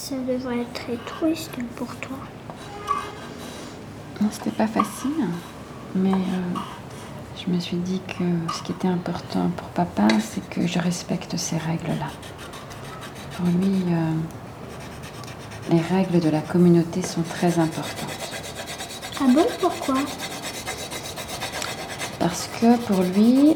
Ça devrait être très triste pour toi. Non, c'était pas facile, mais je me suis dit que ce qui était important pour papa, c'est que je respecte ces règles-là. Pour lui, les règles de la communauté sont très importantes. Ah bon, pourquoi? Parce que pour lui,